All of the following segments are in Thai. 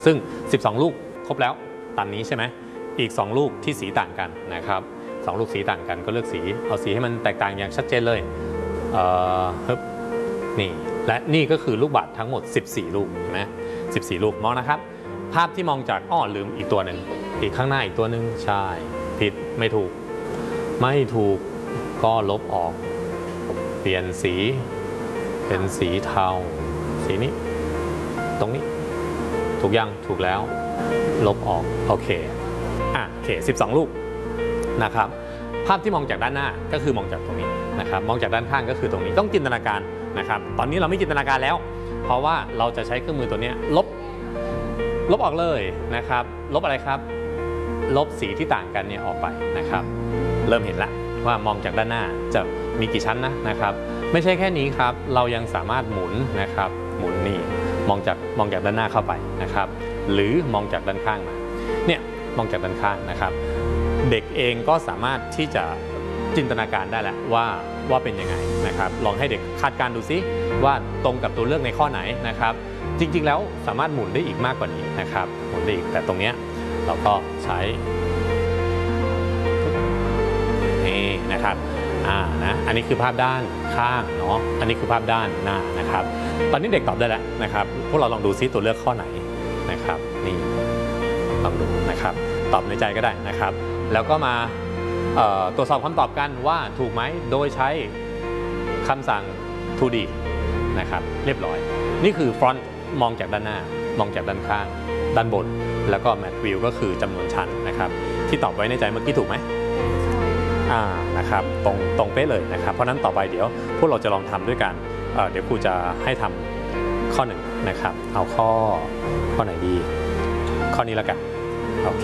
ซึ่ง12ลูกครบแล้วตามนี้ใช่ไหมอีก2ลูกที่สีต่างกันนะครับ2ลูกสีต่างกันก็เลือกสีเอาสีให้มันแตกต่างอย่างชัดเจนเลยนี่และนี่ก็คือลูกบาศก์ทั้งหมด14ลูกเห็นไหม14ลูกมองนะครับภาพที่มองจากลืมอีกตัวหนึ่งอีกข้างหน้าอีกตัวหนึ่งใช่ผิดไม่ถูกก็ลบออกเปลี่ยนสีเป็นสีเทาสีนี้ตรงนี้ถูกยังถูกแล้วลบออกโอเค12ลูกนะครับภาพที่มองจากด้านหน้าก็คือมองจากตรงนี้นะครับมองจากด้านข้างก็คือตรงนี้ต้องจินตนาการนะครับตอนนี้เราไม่จินตนาการแล้วเพราะว่าเราจะใช้เครื่องมือตัวนี้ลบออกเลยนะครับลบอะไรครับลบสีที่ต่างกันเนี่ยออกไปนะครับเริ่มเห็นละว่ามองจากด้านหน้าจะมีกี่ชั้นนะครับไม่ใช่แค่นี้ครับเรายังสามารถหมุนนะครับหมุนนี่มองจากด้านหน้าเข้าไปนะครับหรือมองจากด้านข้างมาเนี่ยมองจากด้านข้างนะครับเด็กเองก็สามารถที่จะจินตนาการได้แหละว่าเป็นยังไงนะครับลองให้เด็กคาดการณ์ดูซิว่าตรงกับตัวเลือกในข้อไหนนะครับจริงๆแล้วสามารถหมุนได้อีกมากกว่านี้นะครับหมุนได้อีกแต่ตรงนี้เราก็ใช้นี่นะครับอันนี้คือภาพด้านข้างเนาะอันนี้คือภาพด้านหน้านะครับตอนนี้เด็กตอบได้แล้วนะครับพวกเราลองดูซิตัวเลือกข้อไหนนะครับนี่ลองดูนะครับตอบในใจก็ได้นะครับแล้วก็มาตรวจสอบคำตอบกันว่าถูกไหมโดยใช้คำสั่ง 2D นะครับเรียบร้อยนี่คือ front มองจากด้านหน้ามองจากด้านข้างด้านบนแล้วก็ match view ก็คือจำนวนชั้นนะครับที่ตอบไว้ในใจเมื่อกี้ถูกไหมนะครับตรงเป๊ะเลยนะครับเพราะนั้นต่อไปเดี๋ยวพวกเราจะลองทำด้วยกันเดี๋ยวครูจะให้ทำข้อ1นะครับเอาข้อไหนดีข้อนี้แล้วกันโอเค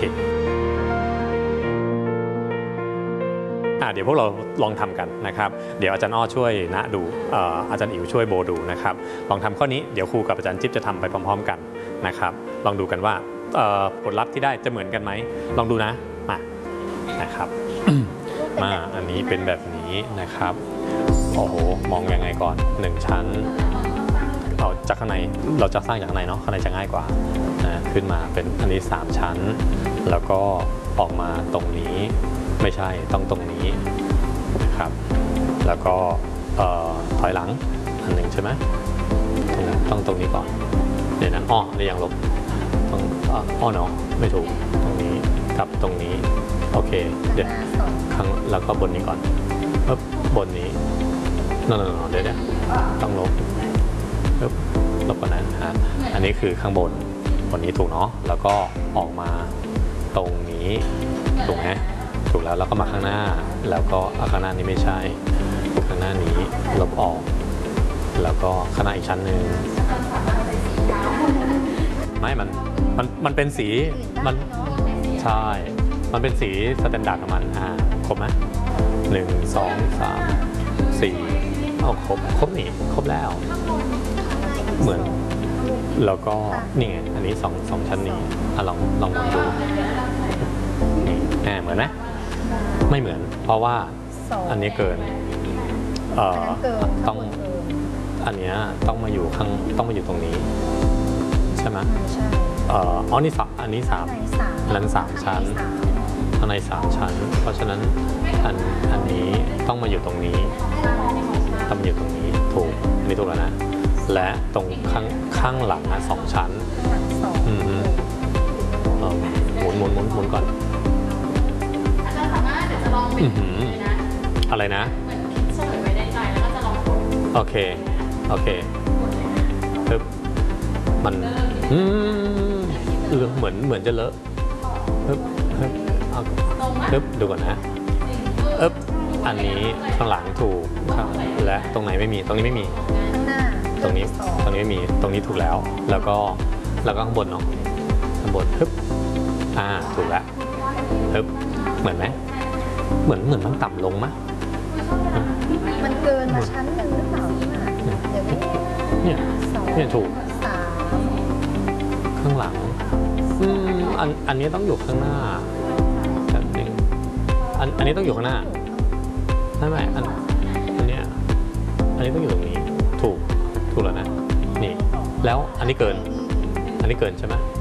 เดี๋ยวพวกเราลองทำกันนะครับเดี๋ยวอาจารย์อ้อช่วยนะดูอาจารย์อิ๋วช่วยโบดูนะครับลองทำข้อนี้เดี๋ยวครูกับอาจารย์จิ๊บจะทำไปพร้อมๆกันนะครับลองดูกันว่าผลลัพธ์ที่ได้จะเหมือนกันไหมลองดูนะมานะครับ มาอันนี้เป็นแบบนี้นะครับโอ้โหมองยังไงก่อน1ชั้นเอาจากข้างในเราจะสร้างจากข้างในเนาะข้างในจะง่ายกว่าขึ้นมาเป็นอันนี้3ชั้นแล้วก็ออกมาตรงนี้ไม่ใช่ต้องตรงนี้นะครับแล้วก็ถอยหลังอันหนึ่งใช่ไหมต้องตรงนี้ก่อนเดี๋ยวนะนี่ยังลบต้องเนาะไม่ถูกตรงนี้กับตรงนี้โอเคเดี๋ยวข้างแล้วก็บนนี้ก่อนบนนี้นั่นเดี๋ยวต้องลบก่อนนะอันนี้คือข้างบนนี้ถูกเนาะแล้วก็ออกมาตรงนี้ถูกไหมถูกแล้วก็มาข้างหน้าแล้วก็ข้างหน้านี้ไม่ใช่ข้างหน้านี้ลบออกแล้วก็ข้างหน้าอีกชั้นหนึ่งไม่มันเป็นสีมันใช่มันเป็นสีสแตนดาร์ดของมันครบไหม1 2 3 4เอาครบนี่ครบแล้วเหมือนแล้วก็นี่ไงอันนี้2ชั้นนี้ลองมองดูนี่เหมือนไหมไม่เหมือนเพราะว่าอันนี้เกินต้องอันนี้ต้องมาอยู่ตรงนี้ใช่ไหมนี่อันนี้3นั้น3ชั้นข้างใน3ชั้นเพราะฉะนั้นอันนี้ต้องมาอยู่ตรงนี้ต้องอยู่ตรงนี้ถูกอันนี้ถูกแล้วนะและตรงข้างหลัง2ชั้นหมุนก่อนอะไรนะโอเคปึ๊บมันเหมือนจะเลอะปึ๊บดูก่อนนะอันนี้ข้างหลังถูกและตรงไหนไม่มีตรงนี้ไม่มีตรงนี้ไม่มีตรงนี้ถูกแล้วแล้วก็ข้างบนเนาะข้างบนถูกแล้วเหมือนไหมเหมือนมันต่ำลงมั้ยมันเกินมาชั้นหนึ่งหรือเปล่าเดี๋ยวเนี่ยถูกข้างหลังอันนี้ต้องอยู่ข้างหน้าแบบนึงอันนี้ต้องอยู่ข้างหน้าใช่ไหมอันนี้ต้องอยู่ตรงนี้ถูกแล้วนะนี่แล้วอันนี้เกินใช่ไหม